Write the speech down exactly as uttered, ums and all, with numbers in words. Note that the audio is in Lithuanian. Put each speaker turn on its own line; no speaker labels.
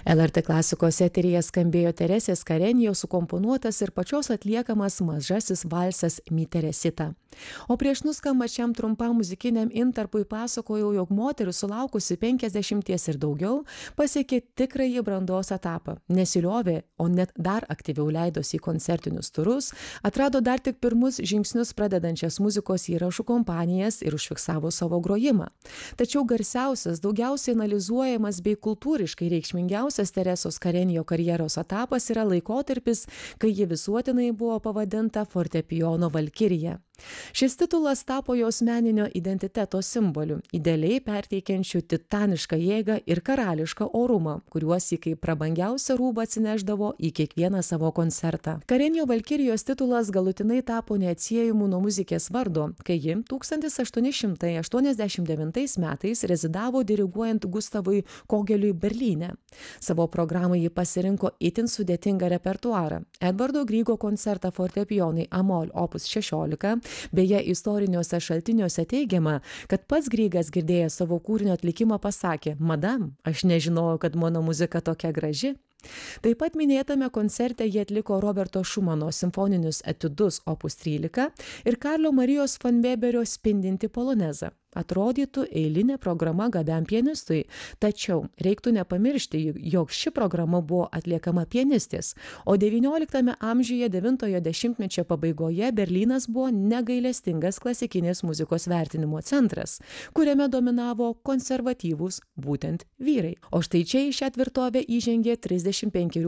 L R T klasikos eteryje skambėjo Teresės Karenijos sukomponuotas ir pačios atliekamas mažasis valsas Mi Teresita. O prieš nuskambant šiam trumpam muzikiniam intarpui pasakojau, jog moteris sulaukusi penkiasdešimties ir daugiau pasiekė tikrąjį brandos etapą, nesiliovė, o net dar aktyviau leidosi į koncertinius turus, atrado dar tik pirmus žingsnius pradedančias muzikos įrašų kompanijas ir užfiksavo savo grojimą. Tačiau garsiausias, daugiausiai analizuojamas bei kultūriškai reikšmingiausias Teresos Karenijo karjeros etapas yra laikotarpis, kai ji visuotinai buvo pavadinta fortepijono valkirija. Šis titulas tapo jos meninio identiteto simboliu, idealiai perteikiančiu titanišką jėgą ir karališką orumą, kuriuos ji kaip prabangiausią rūbą atsineždavo į kiekvieną savo koncertą. Karenijo valkirijos titulas galutinai tapo neatsiejamu nuo muzikės vardo, kai ji tūkstantis aštuoni šimtai aštuoniasdešimt devintais metais rezidavo diriguojant Gustavui Kogeliui Berlyne. Savo programai ji pasirinko itin sudėtingą repertuarą. Edvardo Grygo koncertą fortepijonui Amol opus šešiolika. Beje, istoriniuose šaltiniuose teigiama, kad pats Grygas girdėjęs savo kūrinio atlikimą pasakė: "Madam, aš nežinojau, kad mano muzika tokia graži." Taip pat minėtame koncerte jie atliko Roberto Šumano simfoninius etiudus opus trylika ir Karlo Marijos von Weberio Spindinti polonezą. Atrodytų eilinė programa gabiam pianistui, tačiau reiktų nepamiršti, jog ši programa buvo atliekama pianistės, o devynioliktame amžiuje devintojo dešimtmečio pabaigoje Berlynas buvo negailestingas klasikinės muzikos vertinimo centras, kuriame dominavo konservatyvūs būtent vyrai. O štai čia į šią tvirtovę įžengė trisdešimt penkerių